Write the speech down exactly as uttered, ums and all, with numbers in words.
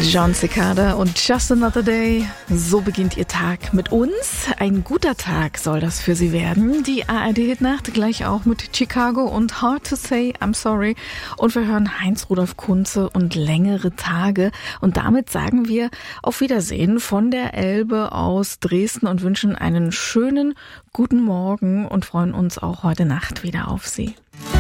Jon Secada und Just Another Day. So beginnt Ihr Tag mit uns. Ein guter Tag soll das für Sie werden. Die A R D-Hitnacht gleich auch mit Chicago und Hard to Say I'm Sorry. Und wir hören Heinz-Rudolf Kunze und Längere Tage. Und damit sagen wir auf Wiedersehen von der Elbe aus Dresden und wünschen einen schönen guten Morgen und freuen uns auch heute Nacht wieder auf Sie.